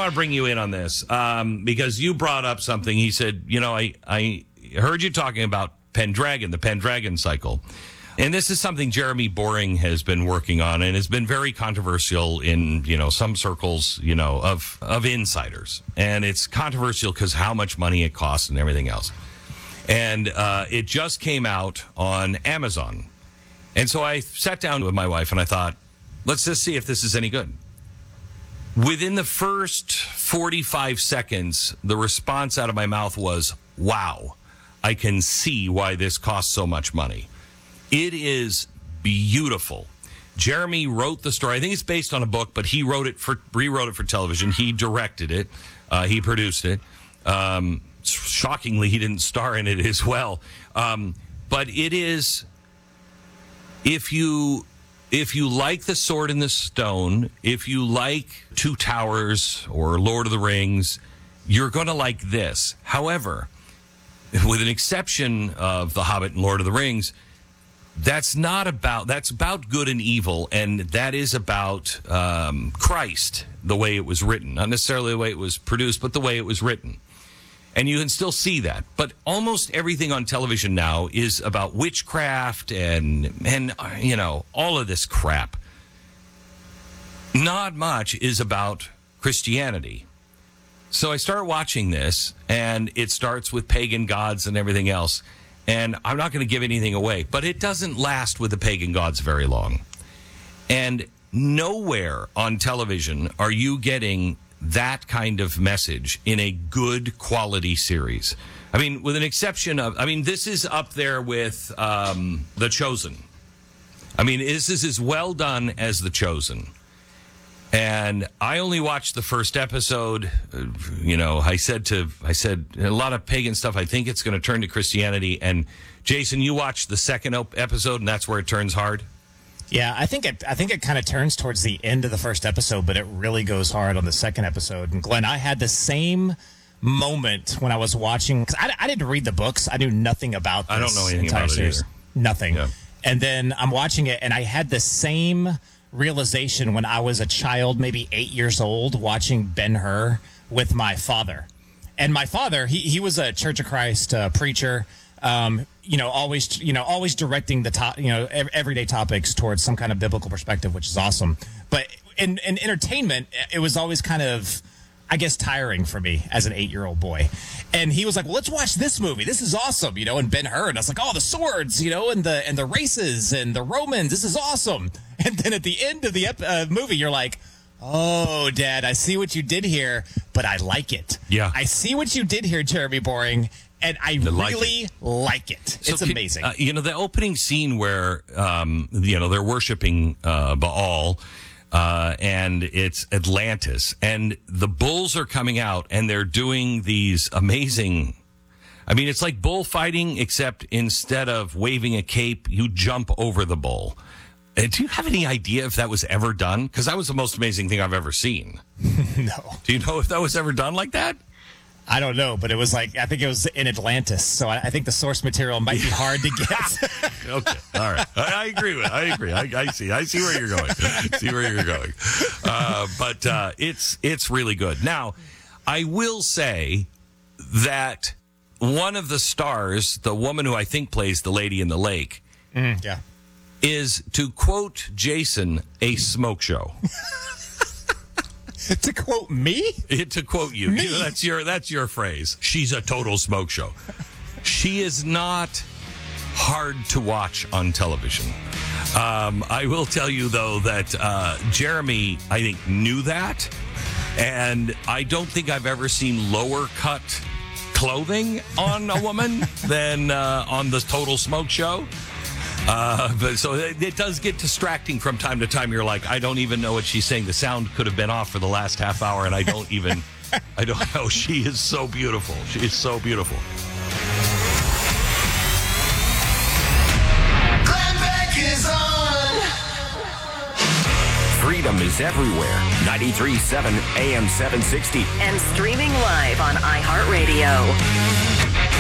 want to bring you in on this because you brought up something. He said, I heard you talking about Pendragon, the Pendragon cycle. And this is something Jeremy Boring has been working on and has been very controversial in, some circles, of insiders. And it's controversial because how much money it costs and everything else. And it just came out on Amazon. And so I sat down with my wife and I thought, let's just see if this is any good. Within the first 45 seconds, the response out of my mouth was, wow, I can see why this costs so much money. It is beautiful. Jeremy wrote the story. I think it's based on a book, but he rewrote it for television. He directed it. He produced it. Shockingly, he didn't star in it as well. But it is, if you like The Sword in the Stone, if you like Two Towers or Lord of the Rings, you're going to like this. However, with an exception of The Hobbit and Lord of the Rings, that's about good and evil, and that is about Christ, the way it was written. Not necessarily the way it was produced, but the way it was written. And you can still see that. But almost everything on television now is about witchcraft and all of this crap. Not much is about Christianity. So I start watching this, and it starts with pagan gods and everything else. And I'm not going to give anything away, but it doesn't last with the pagan gods very long. And nowhere on television are you getting that kind of message in a good quality series. I mean, with an exception of, this is up there with The Chosen. This is as well done as The Chosen. And I only watched the first episode. I said a lot of pagan stuff. I think it's going to turn to Christianity. And Jason, you watched the second episode, and that's where it turns hard. Yeah, I think it kind of turns towards the end of the first episode, but it really goes hard on the second episode. And Glenn, I had the same moment when I was watching, because I didn't read the books. I knew nothing about this. I don't know anything entire about series. it either. Nothing. Yeah. And then I'm watching it, and I had the same realization when I was a child, maybe 8 years old, watching Ben-Hur with my father. And my father, he was a Church of Christ preacher. Always directing the everyday topics towards some kind of biblical perspective, which is awesome. But in entertainment, it was always kind of, I guess, tiring for me as an 8-year-old boy. And he was like, well, let's watch this movie. This is awesome, and Ben-Hur. And I was like, oh, the swords, and the races and the Romans. This is awesome. And then at the end of the movie, you're like, oh, Dad, I see what you did here, but I like it. Yeah. I see what you did here, Jeremy Boring. And I really like it. It's amazing. The opening scene where, they're worshiping Baal, and it's Atlantis, and the bulls are coming out, and they're doing these amazing... it's like bullfighting, except instead of waving a cape, you jump over the bull. Do you have any idea if that was ever done? Because that was the most amazing thing I've ever seen. No. Do you know if that was ever done like that? I don't know, but it was I think it was in Atlantis, so I think the source material might be hard to get. Okay, all right. I agree with it. I agree. I see where you're going. But it's really good. Now, I will say that one of the stars, the woman who I think plays the lady in the lake, is, to quote Jason, a smoke show. To quote me? To quote you. That's your phrase. She's a total smoke show. She is not hard to watch on television. I will tell you, though, that Jeremy, I think, knew that. And I don't think I've ever seen lower cut clothing on a woman than on the total smoke show. But so it does get distracting from time to time. You're like, I don't even know what she's saying. The sound could have been off for the last half hour, and I don't know. She is so beautiful. She is so beautiful. Glenn Beck is on. Freedom is everywhere. 93.7 AM 760. And streaming live on iHeartRadio.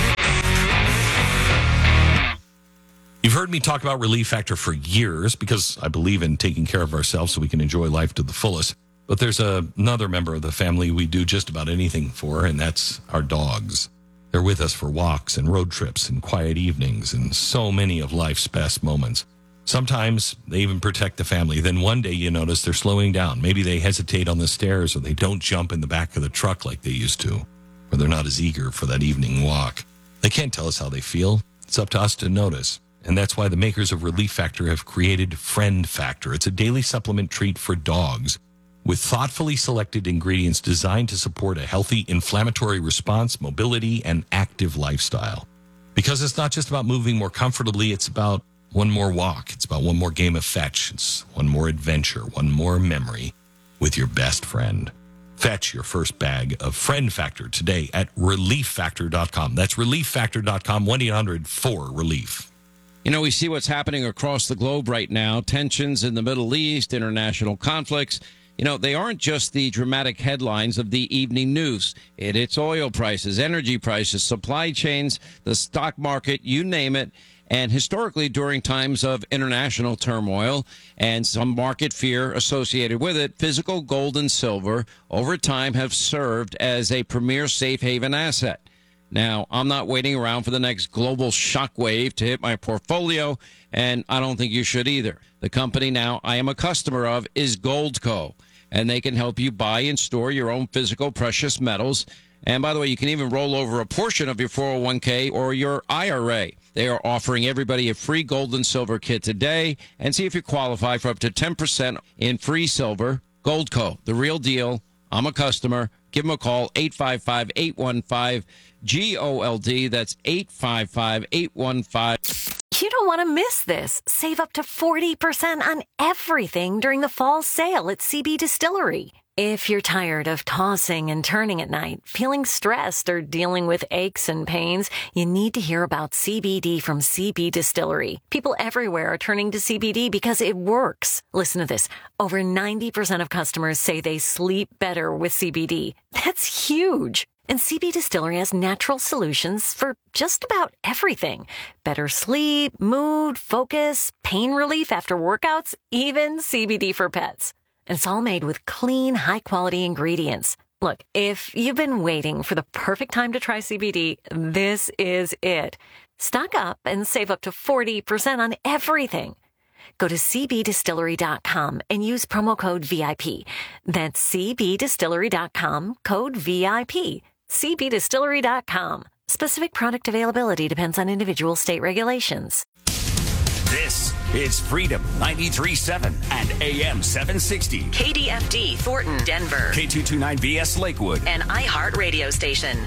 You've heard me talk about Relief Factor for years because I believe in taking care of ourselves so we can enjoy life to the fullest. But there's another member of the family we do just about anything for, and that's our dogs. They're with us for walks and road trips and quiet evenings and so many of life's best moments. Sometimes they even protect the family. Then one day you notice they're slowing down. Maybe they hesitate on the stairs, or they don't jump in the back of the truck like they used to, or they're not as eager for that evening walk. They can't tell us how they feel. It's up to us to notice. And that's why the makers of Relief Factor have created Friend Factor. It's a daily supplement treat for dogs with thoughtfully selected ingredients designed to support a healthy inflammatory response, mobility, and active lifestyle. Because it's not just about moving more comfortably, it's about one more walk. It's about one more game of fetch. It's one more adventure, one more memory with your best friend. Fetch your first bag of Friend Factor today at ReliefFactor.com. That's ReliefFactor.com, 1-800-4RELIEF. You know, we see what's happening across the globe right now. Tensions in the Middle East, international conflicts. You know, they aren't just the dramatic headlines of the evening news. It's oil prices, energy prices, supply chains, the stock market, you name it. And historically, during times of international turmoil and some market fear associated with it, physical gold and silver over time have served as a premier safe haven asset. Now, I'm not waiting around for the next global shockwave to hit my portfolio, and I don't think you should either. The company now I am a customer of is Goldco, and they can help you buy and store your own physical precious metals. And by the way, you can even roll over a portion of your 401k or your IRA. They are offering everybody a free gold and silver kit today, and see if you qualify for up to 10% in free silver. Goldco, the real deal. I'm a customer. Give them a call, 855-815-GOLD. That's 855-815. You don't want to miss this. Save up to 40% on everything during the fall sale at CB Distillery. If you're tired of tossing and turning at night, feeling stressed, or dealing with aches and pains, you need to hear about CBD from CB Distillery. People everywhere are turning to CBD because it works. Listen to this. Over 90% of customers say they sleep better with CBD. That's huge. And CB Distillery has natural solutions for just about everything. Better sleep, mood, focus, pain relief after workouts, even CBD for pets. And it's all made with clean, high-quality ingredients. Look, if you've been waiting for the perfect time to try CBD, this is it. Stock up and save up to 40% on everything. Go to cbdistillery.com and use promo code VIP. That's cbdistillery.com, code VIP. cbdistillery.com. Specific product availability depends on individual state regulations. This is Freedom 93.7 and AM 760. KDFD Thornton, Denver. K229BS Lakewood. An iHeart radio station.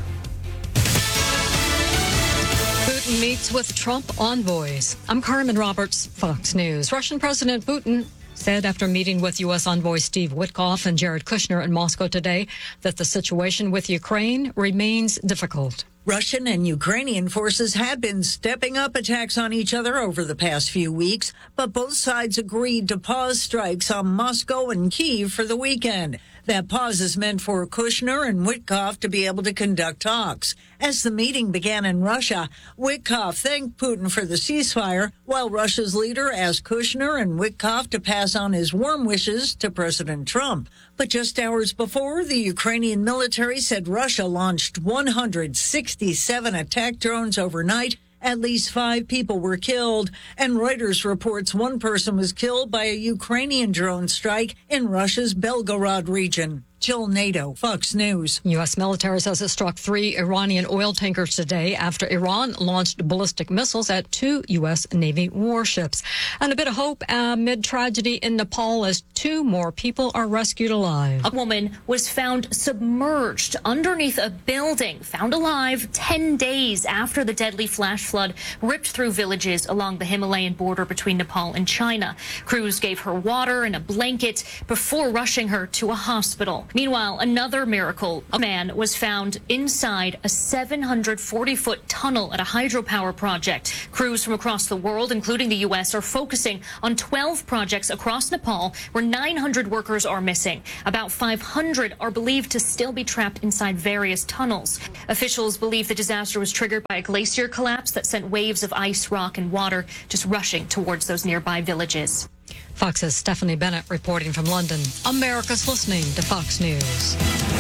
Putin meets with Trump envoys. I'm Carmen Roberts, Fox News. Russian President Putin said after meeting with U.S. envoy Steve Witkoff and Jared Kushner in Moscow today that the situation with Ukraine remains difficult. Russian and Ukrainian forces had been stepping up attacks on each other over the past few weeks, but both sides agreed to pause strikes on Moscow and Kyiv for the weekend. That pause is meant for Kushner and Witkoff to be able to conduct talks. As the meeting began in Russia, Witkoff thanked Putin for the ceasefire, while Russia's leader asked Kushner and Witkoff to pass on his warm wishes to President Trump. But just hours before, the Ukrainian military said Russia launched 167 attack drones overnight. At least 5 people were killed, and Reuters reports one person was killed by a Ukrainian drone strike in Russia's Belgorod region. Jill Nato, Fox News. U.S. military says it struck 3 Iranian oil tankers today after Iran launched ballistic missiles at 2 U.S. Navy warships. And a bit of hope amid tragedy in Nepal as 2 more people are rescued alive. A woman was found submerged underneath a building, found alive 10 days after the deadly flash flood ripped through villages along the Himalayan border between Nepal and China. Crews gave her water and a blanket before rushing her to a hospital. Meanwhile, another miracle. A man was found inside a 740-foot tunnel at a hydropower project. Crews from across the world, including the U.S., are focusing on 12 projects across Nepal where 900 workers are missing. About 500 are believed to still be trapped inside various tunnels. Officials believe the disaster was triggered by a glacier collapse that sent waves of ice, rock, and water just rushing towards those nearby villages. Fox's Stephanie Bennett reporting from London. America's listening to Fox News.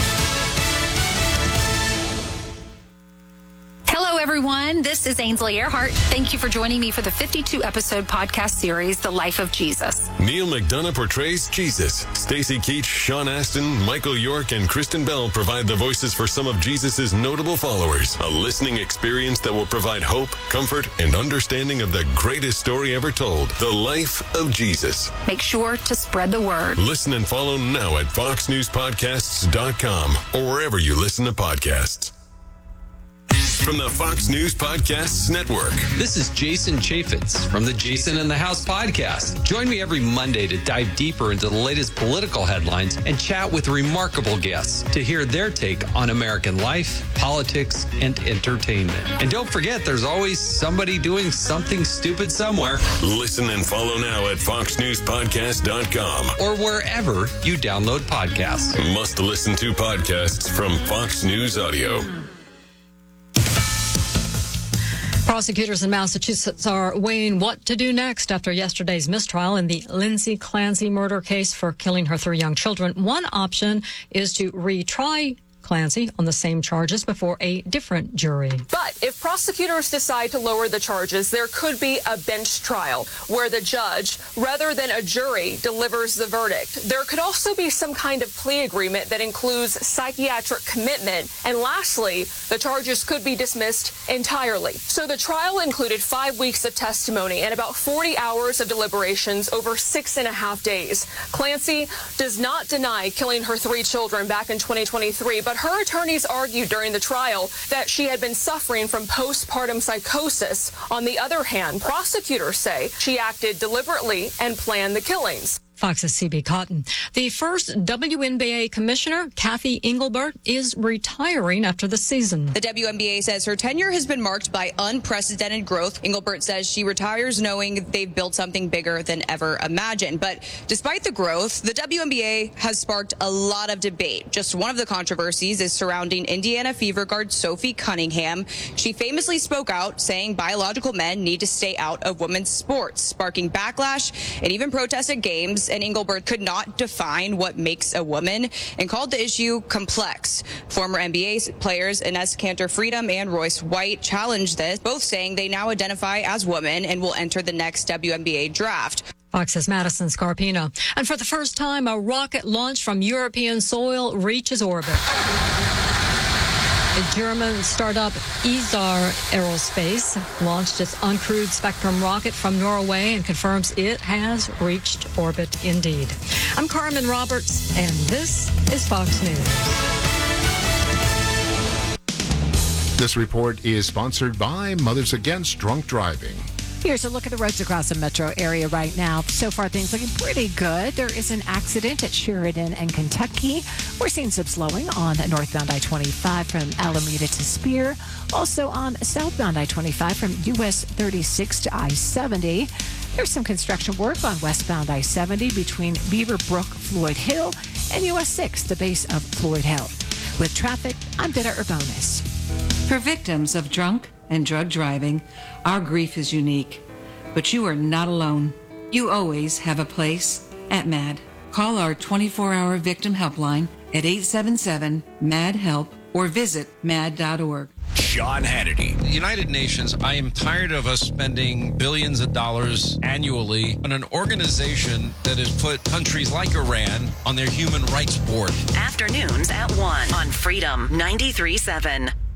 Hello, everyone. This is Ainsley Earhart. Thank you for joining me for the 52-episode podcast series, The Life of Jesus. Neil McDonough portrays Jesus. Stacey Keach, Sean Astin, Michael York, and Kristen Bell provide the voices for some of Jesus' notable followers. A listening experience that will provide hope, comfort, and understanding of the greatest story ever told, The Life of Jesus. Make sure to spread the word. Listen and follow now at foxnewspodcasts.com or wherever you listen to podcasts. From the Fox News Podcasts Network. This is Jason Chaffetz from the Jason in the House podcast. Join me every Monday to dive deeper into the latest political headlines and chat with remarkable guests to hear their take on American life, politics, and entertainment. And don't forget, there's always somebody doing something stupid somewhere. Listen and follow now at foxnewspodcast.com or wherever you download podcasts. Must listen to podcasts from Fox News Audio. Prosecutors in Massachusetts are weighing what to do next after yesterday's mistrial in the Lindsay Clancy murder case for killing her 3 young children. One option is to retry Clancy on the same charges before a different jury. But if prosecutors decide to lower the charges, there could be a bench trial where the judge, rather than a jury, delivers the verdict. There could also be some kind of plea agreement that includes psychiatric commitment. And lastly, the charges could be dismissed entirely. So the trial included 5 weeks of testimony and about 40 hours of deliberations over 6.5 days. Clancy does not deny killing her 3 children back in 2023, but her attorneys argued during the trial that she had been suffering from postpartum psychosis. On the other hand, prosecutors say she acted deliberately and planned the killings. Fox's CB Cotton. The first WNBA commissioner, Kathy Engelbert, is retiring after the season. The WNBA says her tenure has been marked by unprecedented growth. Engelbert says she retires knowing they've built something bigger than ever imagined. But despite the growth, the WNBA has sparked a lot of debate. Just one of the controversies is surrounding Indiana Fever guard Sophie Cunningham. She famously spoke out, saying biological men need to stay out of women's sports, sparking backlash and even protested games. And Engelbert could not define what makes a woman and called the issue complex. Former NBA players Ines Kanter-Freedom and Royce White challenged this, both saying they now identify as women and will enter the next WNBA draft. Fox's Madison Scarpino. And for the first time, a rocket launched from European soil reaches orbit. The German startup ESAR Aerospace launched its uncrewed Spectrum rocket from Norway and confirms it has reached orbit indeed. I'm Carmen Roberts, and this is Fox News. This report is sponsored by Mothers Against Drunk Driving. Here's a look at the roads across the metro area right now. So far, things looking pretty good. There is an accident at Sheridan and Kentucky. We're seeing some slowing on northbound I-25 from Alameda to Spear. Also on southbound I-25 from US 36 to I-70. There's some construction work on westbound I-70 between Beaver Brook, Floyd Hill, and US 6, the base of Floyd Hill. With traffic, I'm Betta Urbonis. For victims of drunk and drug driving, our grief is unique. But you are not alone. You always have a place at MAD. Call our 24-hour victim helpline at 877-MAD-HELP or visit mad.org. Sean Hannity. The United Nations, I am tired of us spending billions of dollars annually on an organization that has put countries like Iran on their human rights board. Afternoons at 1 on Freedom 93.7.